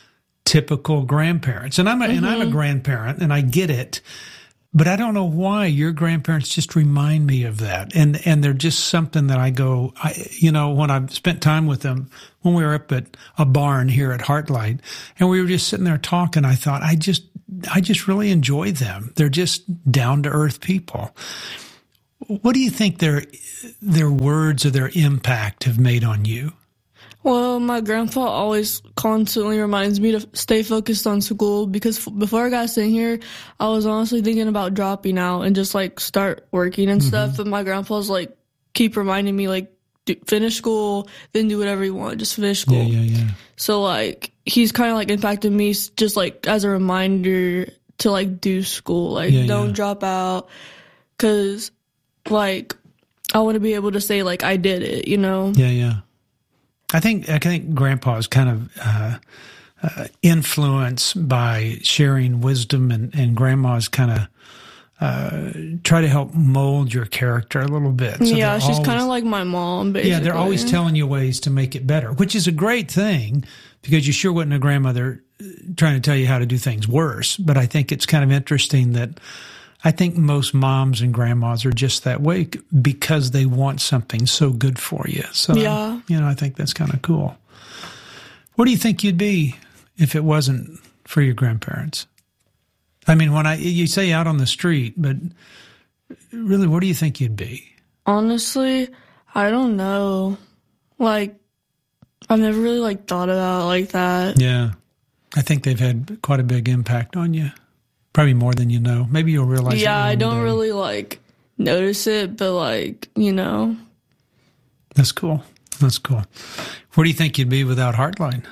typical grandparents. And I'm a, mm-hmm. and I'm a grandparent, and I get it. But I don't know why your grandparents just remind me of that. And, and they're just something that I go, I, you know, when I've spent time with them, when we were up at a barn here at Heartlight, and we were just sitting there talking, I thought, I just, I just really enjoy them. They're just down to earth people. What do you think their, their words or their impact have made on you? Well, my grandpa always constantly reminds me to stay focused on school, because f- before I got sent here, I was honestly thinking about dropping out and just like start working and mm-hmm. stuff. But my grandpa's like, keep reminding me, like, do, finish school, then do whatever you want, just finish school. Yeah, yeah, yeah. So like, he's kind of like impacted me just like as a reminder to like do school, like yeah, don't yeah. drop out, because like I want to be able to say like I did it, you know? Yeah, yeah. I think I think Grandpa is kind of uh, uh, influenced by sharing wisdom, and, and Grandma's kind of uh, try to help mold your character a little bit. So yeah, she's kind of like my mom, basically. Yeah, they're always telling you ways to make it better, which is a great thing, because you sure wasn't a grandmother trying to tell you how to do things worse. But I think it's kind of interesting that I think most moms and grandmas are just that way because they want something so good for you. So, yeah. you know, I think that's kind of cool. What do you think you'd be if it wasn't for your grandparents? I mean, when I, you say out on the street, but really, what do you think you'd be? Honestly, I don't know. Like, I've never really like thought about it like that. Yeah. I think they've had quite a big impact on you. Probably more than you know. Maybe you'll realize. Yeah, I don't day. really like notice it, but like, you know. That's cool. That's cool. Where do you think you'd be without Heartline?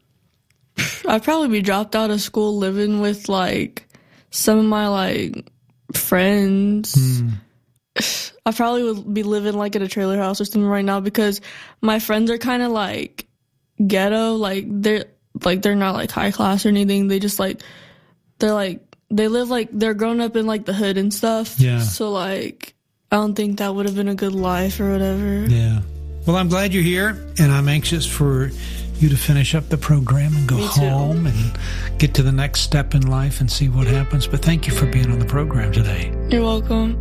I'd probably be dropped out of school living with like some of my like friends. Mm. I probably would be living like in a trailer house or something right now, because my friends are kind of like ghetto. Like they're like they're not like high class or anything. They just like they're like. They live like, they're grown up in like the hood and stuff. Yeah. So like, I don't think that would have been a good life or whatever. Yeah. Well, I'm glad you're here, and I'm anxious for you to finish up the program and go home and get to the next step in life and see what happens. But thank you for being on the program today. You're welcome.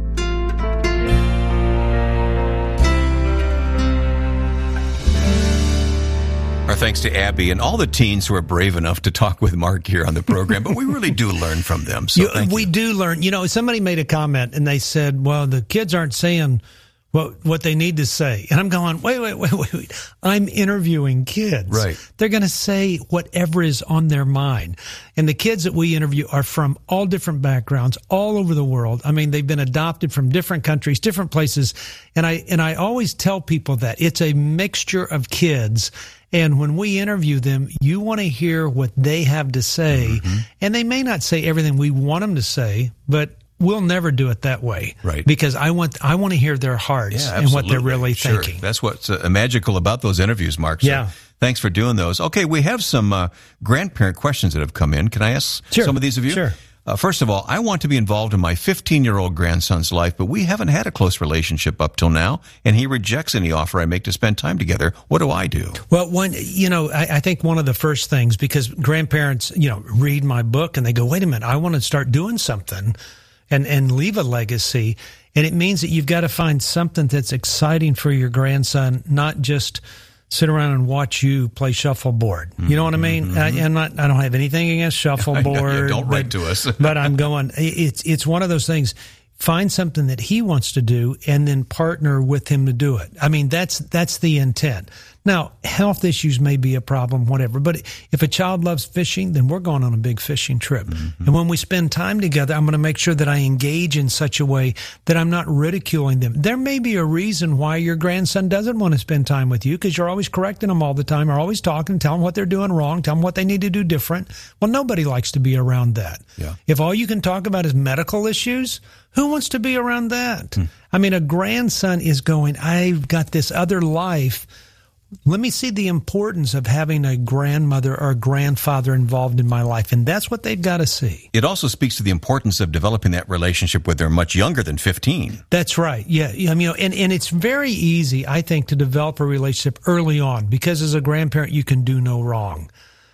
Our thanks to Abby and all the teens who are brave enough to talk with Mark here on the program, but we really do learn from them. So you, thank we you. do learn. You know, somebody made a comment and they said, well, the kids aren't saying what what they need to say. And I'm going, wait, wait, wait, wait, wait. I'm interviewing kids. Right. They're going to say whatever is on their mind. And the kids that we interview are from all different backgrounds, all over the world. I mean, they've been adopted from different countries, different places. And I and I always tell people that it's a mixture of kids. And when we interview them, you want to hear what they have to say. Mm-hmm. And they may not say everything we want them to say, but we'll never do it that way. Right. Because I want I want to hear their hearts yeah, and what they're really sure. thinking. That's what's uh, magical about those interviews, Mark. So yeah. Thanks for doing those. Okay, we have some uh, grandparent questions that have come in. Can I ask sure. some of these of you? Sure. Uh, first of all, I want to be involved in my fifteen-year-old grandson's life, but we haven't had a close relationship up till now, and he rejects any offer I make to spend time together. What do I do? Well, one, you know, I, I think one of the first things, because grandparents, you know, read my book and they go, wait a minute, I want to start doing something and, and leave a legacy. And it means that you've got to find something that's exciting for your grandson, not just sit around and watch you play shuffleboard. You know what I mean? Mm-hmm. I, I'm not, I don't have anything against shuffleboard. yeah, don't but, write to us. But I'm going, it's, it's one of those things. Find something that he wants to do and then partner with him to do it. I mean, that's, that's the intent. Now, health issues may be a problem, whatever, but if a child loves fishing, then we're going on a big fishing trip. Mm-hmm. And when we spend time together, I'm going to make sure that I engage in such a way that I'm not ridiculing them. There may be a reason why your grandson doesn't want to spend time with you, because you're always correcting them all the time, or always talking, tell them what they're doing wrong, tell them what they need to do different. Well, nobody likes to be around that. Yeah. If all you can talk about is medical issues, who wants to be around that? Hmm. I mean, a grandson is going, I've got this other life. Let me see the importance of having a grandmother or a grandfather involved in my life. And that's what they've got to see. It also speaks to the importance of developing that relationship when they're much younger than fifteen. That's right. Yeah. I mean, you know, and, and it's very easy, I think, to develop a relationship early on, because as a grandparent, you can do no wrong.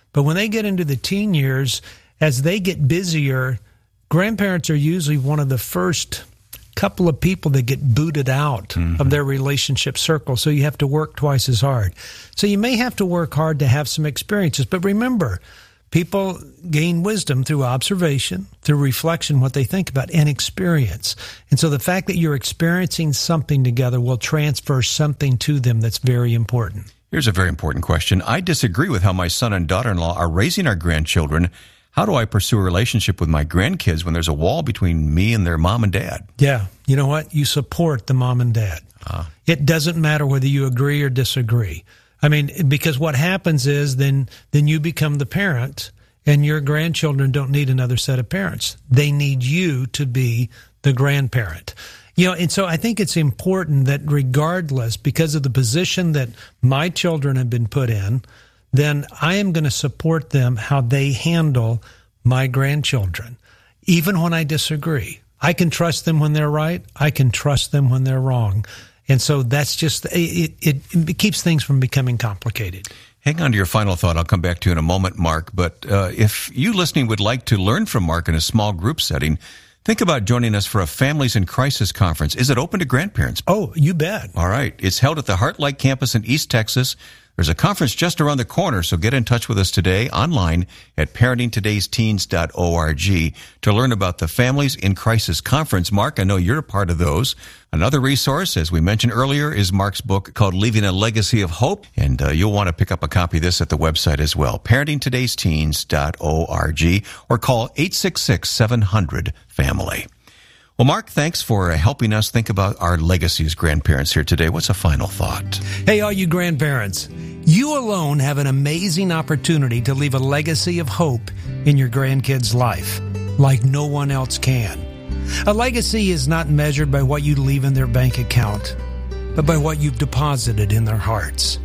But when they get into the teen years, as they get busier, grandparents are usually one of the first couple of people that get booted out mm-hmm. of their relationship circle. So you have to work twice as hard. So you may have to work hard to have some experiences. But remember, people gain wisdom through observation, through reflection, what they think about, and experience. And so the fact that you're experiencing something together will transfer something to them that's very important. Here's a very important question. I disagree with how my son and daughter-in-law are raising our grandchildren. How do I pursue a relationship with my grandkids when there's a wall between me and their mom and dad? Yeah. You know what? You support the mom and dad. Uh, it doesn't matter whether you agree or disagree. I mean, because what happens is then then you become the parent, and your grandchildren don't need another set of parents. They need you to be the grandparent. You know, and so I think it's important that regardless, because of the position that my children have been put in, then I am going to support them how they handle my grandchildren, even when I disagree. I can trust them when they're right. I can trust them when they're wrong. And so that's just, it, it, it keeps things from becoming complicated. Hang on to your final thought. I'll come back to you in a moment, Mark. But uh, if you listening would like to learn from Mark in a small group setting, think about joining us for a Families in Crisis conference. Is it open to grandparents? Oh, you bet. All right. It's held at the Heartlight campus in East Texas. There's a conference just around the corner, so get in touch with us today online at parenting todays teens dot org to learn about the Families in Crisis Conference. Mark, I know you're a part of those. Another resource, as we mentioned earlier, is Mark's book called Leaving a Legacy of Hope, and uh, you'll want to pick up a copy of this at the website as well, parenting todays teens dot org, or call eight six six, seven hundred, family. Well, Mark, thanks for helping us think about our legacy as grandparents here today. What's a final thought? Hey, all you grandparents, you alone have an amazing opportunity to leave a legacy of hope in your grandkids' life, like no one else can. A legacy is not measured by what you leave in their bank account, but by what you've deposited in their hearts.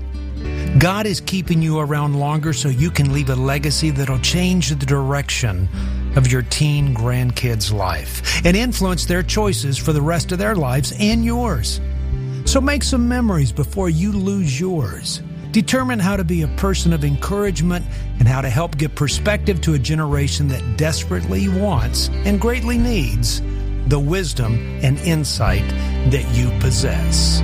God is keeping you around longer so you can leave a legacy that'll change the direction of your teen grandkids' life and influence their choices for the rest of their lives and yours. So make some memories before you lose yours. Determine how to be a person of encouragement and how to help give perspective to a generation that desperately wants and greatly needs the wisdom and insight that you possess.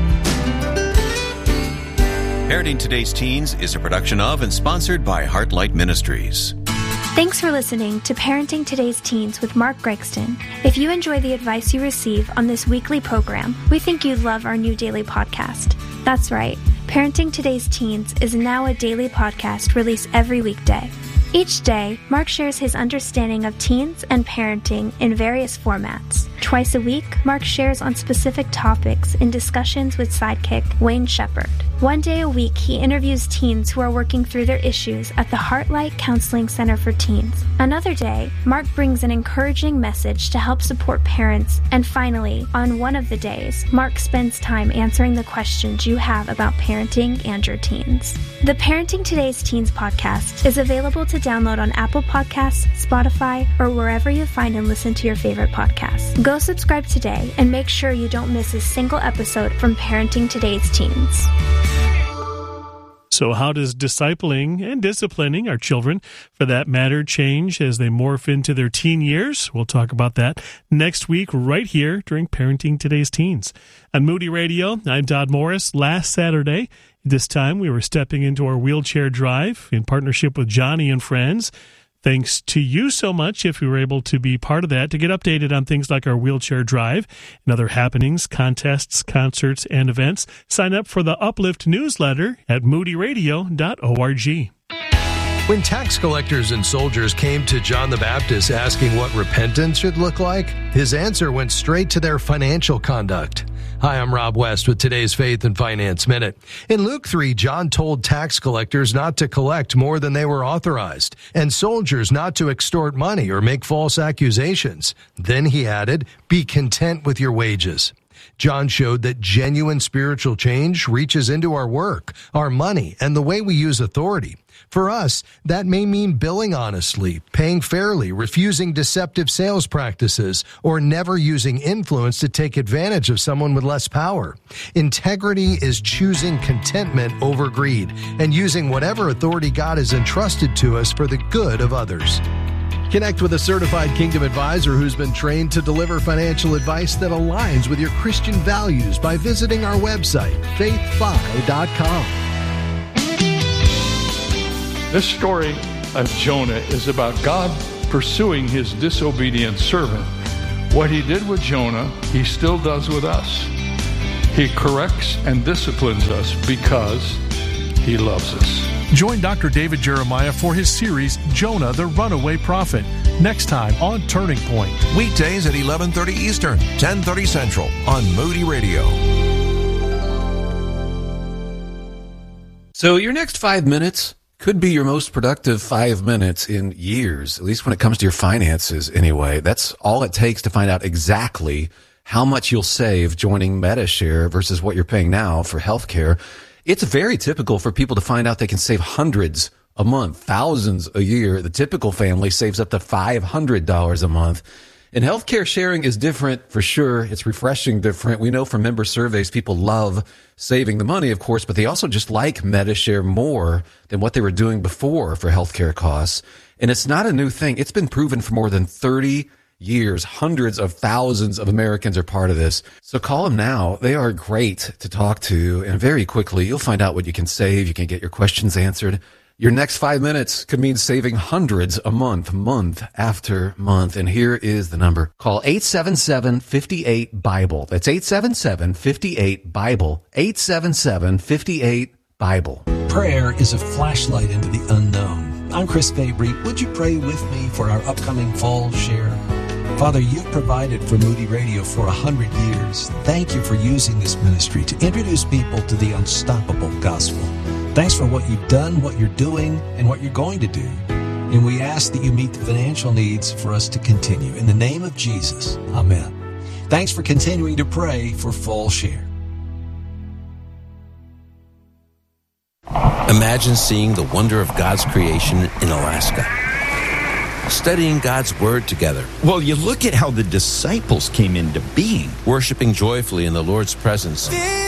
Parenting Today's Teens is a production of and sponsored by Heartlight Ministries. Thanks for listening to Parenting Today's Teens with Mark Gregston. If you enjoy the advice you receive on this weekly program, we think you'd love our new daily podcast. That's right, Parenting Today's Teens is now a daily podcast released every weekday. Each day, Mark shares his understanding of teens and parenting in various formats. Twice a week, Mark shares on specific topics in discussions with sidekick Wayne Shepherd. One day a week, he interviews teens who are working through their issues at the Heartlight Counseling Center for Teens. Another day, Mark brings an encouraging message to help support parents. And finally, on one of the days, Mark spends time answering the questions you have about parenting and your teens. The Parenting Today's Teens podcast is available to download on Apple Podcasts, Spotify, or wherever you find and listen to your favorite podcasts. Go subscribe today and make sure you don't miss a single episode from Parenting Today's Teens. So how does discipling and disciplining our children, for that matter, change as they morph into their teen years? We'll talk about that next week right here during Parenting Today's Teens. On Moody Radio, I'm Todd Morris. Last Saturday, this time we were stepping into our wheelchair drive in partnership with Johnny and Friends. Thanks to you so much if you were able to be part of that. To get updated on things like our wheelchair drive and other happenings, contests, concerts, and events, sign up for the Uplift newsletter at moody radio dot org. When tax collectors and soldiers came to John the Baptist asking what repentance should look like, his answer went straight to their financial conduct. Hi, I'm Rob West with today's Faith and Finance Minute. In Luke three, John told tax collectors not to collect more than they were authorized, and soldiers not to extort money or make false accusations. Then he added, be content with your wages. John showed that genuine spiritual change reaches into our work, our money, and the way we use authority. For us, that may mean billing honestly, paying fairly, refusing deceptive sales practices, or never using influence to take advantage of someone with less power. Integrity is choosing contentment over greed and using whatever authority God has entrusted to us for the good of others. Connect with a certified Kingdom advisor who's been trained to deliver financial advice that aligns with your Christian values by visiting our website, faith fi dot com. This story of Jonah is about God pursuing his disobedient servant. What he did with Jonah, he still does with us. He corrects and disciplines us because he loves us. Join Doctor David Jeremiah for his series, Jonah the Runaway Prophet, next time on Turning Point. Weekdays at eleven thirty Eastern, ten thirty Central on Moody Radio. So your next five minutes could be your most productive five minutes in years, at least when it comes to your finances anyway. That's all it takes to find out exactly how much you'll save joining MediShare versus what you're paying now for healthcare. It's very typical for people to find out they can save hundreds a month, thousands a year. The typical family saves up to five hundred dollars a month. And healthcare sharing is different for sure. It's refreshing different. We know from member surveys, people love saving the money, of course, but they also just like MediShare more than what they were doing before for healthcare costs. And it's not a new thing. It's been proven for more than thirty years. Hundreds of thousands of Americans are part of this. So call them now. They are great to talk to. And very quickly, you'll find out what you can save. You can get your questions answered. Your next five minutes could mean saving hundreds a month, month after month. And here is the number. Call eight seven seven, five eight, BIBLE. That's eight seven seven, five eight, BIBLE. eight seven seven, five eight, BIBLE. Prayer is a flashlight into the unknown. I'm Chris Fabry. Would you pray with me for our upcoming fall share? Father, you've provided for Moody Radio for a hundred years. Thank you for using this ministry to introduce people to the unstoppable gospel. Thanks for what you've done, what you're doing, and what you're going to do. And we ask that you meet the financial needs for us to continue. In the name of Jesus, amen. Thanks for continuing to pray for Fall Share. Imagine seeing the wonder of God's creation in Alaska. Studying God's Word together. Well, you look at how the disciples came into being. Worshiping joyfully in the Lord's presence.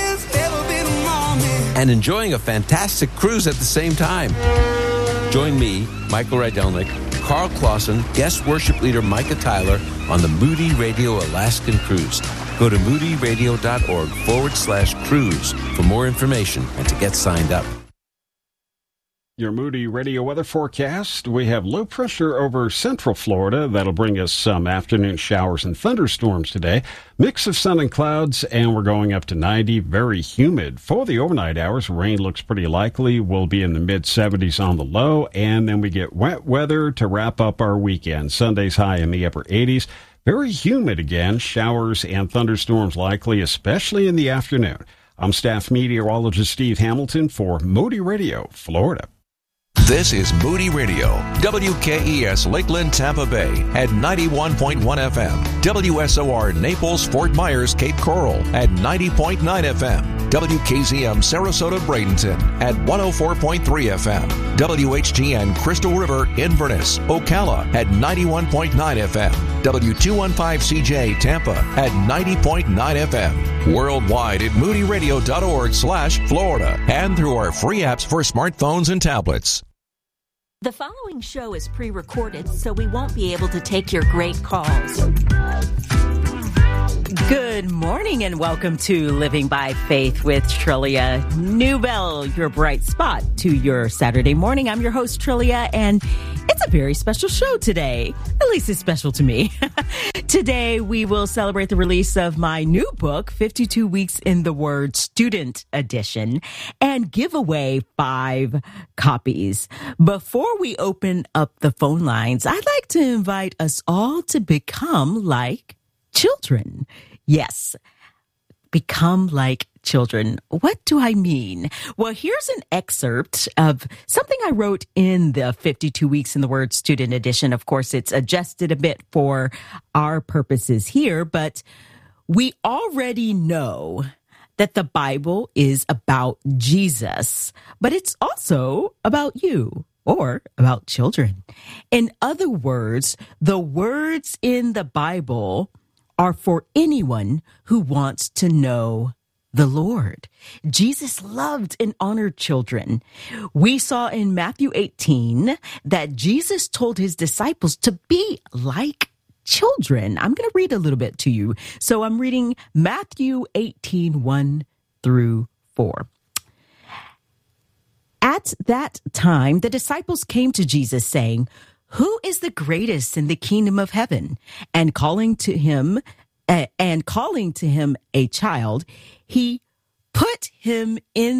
And enjoying a fantastic cruise at the same time. Join me, Michael Rydelnik, Carl Clausen, guest worship leader Micah Tyler on the Moody Radio Alaskan Cruise. Go to moodyradio.org forward slash cruise for more information and to get signed up. Your Moody Radio weather forecast. We have low pressure over central Florida. That'll bring us some afternoon showers and thunderstorms today. Mix of sun and clouds, and we're going up to ninety. Very humid. For the overnight hours, rain looks pretty likely. We'll be in the mid seventies on the low, and then we get wet weather to wrap up our weekend. Sunday's high in the upper eighties. Very humid again. Showers and thunderstorms likely, especially in the afternoon. I'm staff meteorologist Steve Hamilton for Moody Radio, Florida. This is Moody Radio, W K E S Lakeland, Tampa Bay at ninety-one point one F M, W S O R Naples, Fort Myers, Cape Coral at ninety point nine F M, W K Z M Sarasota, Bradenton at one oh four point three F M, W H G N Crystal River, Inverness, Ocala at ninety-one point nine F M, W two fifteen C J Tampa at ninety point nine F M, worldwide at moodyradio.org slash Florida and through our free apps for smartphones and tablets. The following show is pre-recorded, so we won't be able to take your great calls. Good morning and welcome to Living by Faith with Trillia Newbell, your bright spot to your Saturday morning. I'm your host, Trillia, and it's a very special show today. At least it's special to me. Today, we will celebrate the release of my new book, fifty-two Weeks in the Word Student Edition, and give away five copies. Before we open up the phone lines, I'd like to invite us all to become like children. Yes, become like children. What do I mean? Well, here's an excerpt of something I wrote in the fifty-two Weeks in the Word Student Edition. Of course, it's adjusted a bit for our purposes here, but we already know that the Bible is about Jesus, but it's also about you or about children. In other words, the words in the Bible are for anyone who wants to know the Lord. Jesus loved and honored children. We saw in Matthew eighteen that Jesus told his disciples to be like children. I'm going to read a little bit to you. So I'm reading Matthew eighteen, one through four. At that time, the disciples came to Jesus saying, "Who is the greatest in the kingdom of heaven?" And calling to him, uh, and calling to him a child, he put him in